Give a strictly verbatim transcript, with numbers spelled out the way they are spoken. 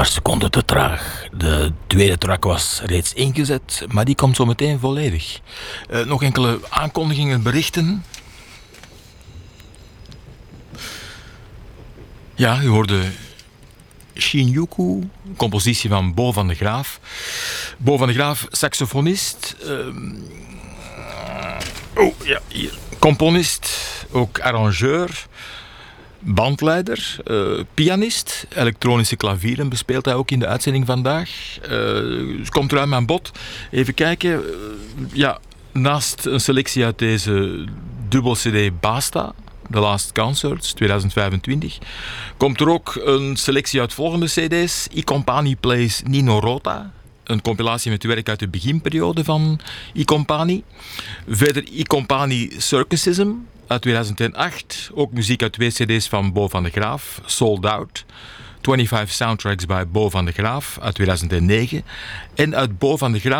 paar seconden te traag. De tweede track was reeds ingezet, maar die komt zo meteen volledig. Uh, nog enkele aankondigingen, berichten. Ja, u hoorde Shinjuku, compositie van Bo van de Graaf. Bo van de Graaf, saxofonist. Uh, oh, ja, hier. Componist, ook arrangeur. Bandleider, uh, pianist, elektronische klavieren bespeelt hij ook in de uitzending vandaag. Uh, komt ruim aan bod. Even kijken. Uh, ja, naast een selectie uit deze dubbel C D Basta, The Last Concerts tweeduizend vijfentwintig, komt er ook een selectie uit volgende C D's. I Company Plays Nino Rota. Een compilatie met werk uit de beginperiode van I Company. Verder I Company Circusism uit tweeduizend acht. Ook muziek uit twee C D's van Bo van de Graaf. Sold Out. vijfentwintig Soundtracks bij Bo van de Graaf uit tweeduizend negen. En uit Bo van de Graaf